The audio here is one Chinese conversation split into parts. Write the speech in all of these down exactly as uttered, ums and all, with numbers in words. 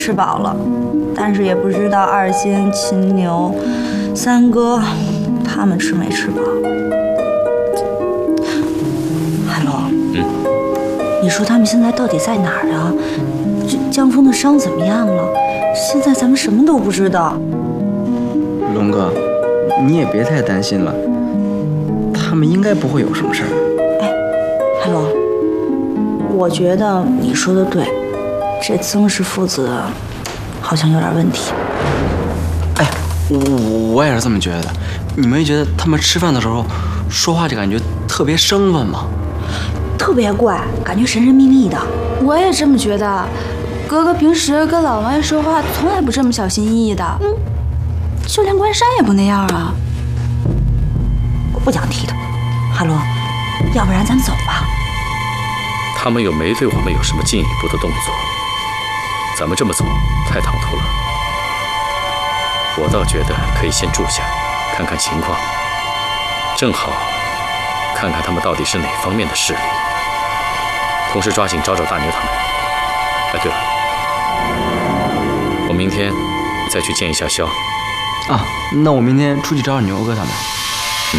吃饱了，但是也不知道二仙、秦牛、三哥他们吃没吃饱。海龙， 嗯， 你说他们现在到底在哪儿啊？这江峰的伤怎么样了？现在咱们什么都不知道。 龙哥，你也别太担心了，他们应该不会有什么事儿。 哎，海龙，我觉得你说的对。 这曾氏父子好像有点问题。 哎，我我也是这么觉得的。你没觉得他们吃饭的时候说话就感觉特别生分吗？ 特别怪，感觉神神秘秘的。 我也这么觉得。哥哥平时跟老王爷说话从来不这么小心翼翼的。嗯，就连关山也不那样啊。 我不想提他。海龙，要不然咱走吧。 他们又没对我们有什么进一步的动作。 咱们这么走太唐突了，我倒觉得可以先住下，看看情况，正好看看他们到底是哪方面的势力，同时抓紧找找大牛他们。哎，对了，我明天再去见一下萧。 啊，那我明天出去找找牛哥他们。 嗯。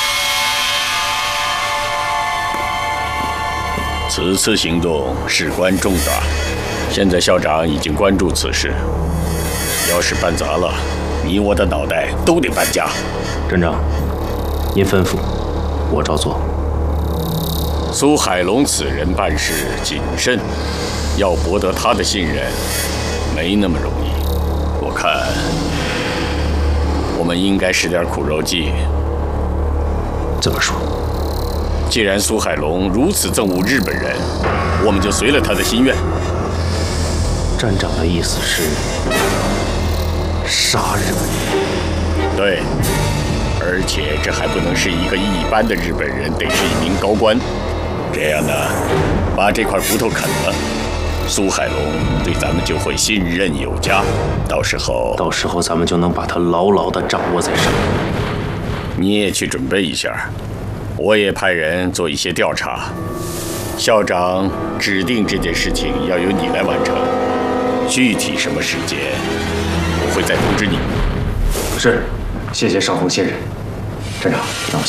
此次行动事关重大。 现在校长已经关注此事，要是办砸了，你我的脑袋都得搬家。 镇长，您吩咐，我照做。 苏海龙此人办事谨慎，要博得他的信任，没那么容易。我看，我们应该使点苦肉计。 怎么说？ 既然苏海龙如此憎恶日本人，我们就随了他的心愿。 站长的意思是杀日本人？ 对，而且这还不能是一个一般的日本人，得是一名高官。这样呢，把这块骨头啃了，苏海龙对咱们就会信任有加。到时候， 到时候咱们就能把他牢牢地掌握在手。 你也去准备一下，我也派人做一些调查。校长指定这件事情要由你来完成。 具体什么时间，我会再通知你。 是，谢谢少峰先生。站长，那我先。